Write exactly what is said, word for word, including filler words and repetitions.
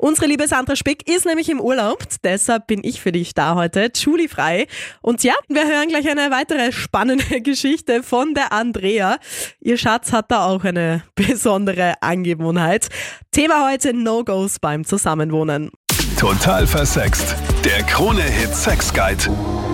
Unsere liebe Sandra Spick ist nämlich im Urlaub, deshalb bin ich für dich da heute, Julie frei. Und ja, wir hören gleich eine weitere spannende Geschichte von der Andrea. Ihr Schatz hat da auch eine besondere Angewohnheit. Thema heute: No-Gos beim Zusammenwohnen. Total versext. Der Krone-Hit Sex Guide.